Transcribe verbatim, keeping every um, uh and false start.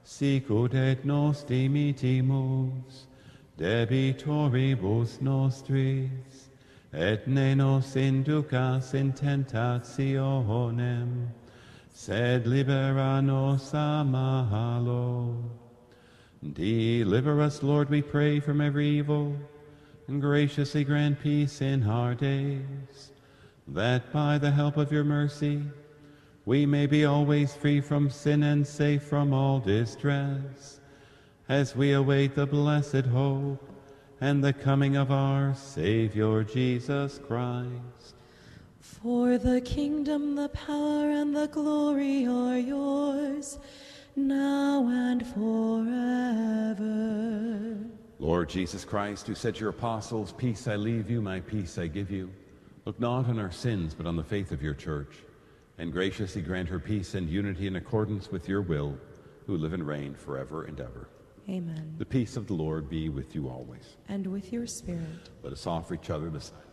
sicut et nos dimitimus, debitoribus nostris, et ne nos inducas in tentationem, sed libera nos a malo. Deliver us, Lord, we pray, from every evil, and graciously grant peace in our days, that by the help of your mercy we may be always free from sin and safe from all distress, as we await the blessed hope and the coming of our Savior Jesus Christ. For the kingdom, the power, and the glory are yours, now and forever. Lord Jesus Christ, who said to your apostles, "Peace I leave you, my peace I give you," look not on our sins, but on the faith of your church, and graciously grant her peace and unity in accordance with your will, who live and reign forever and ever. Amen. The peace of the Lord be with you always. And with your spirit. Let us offer each other the sign.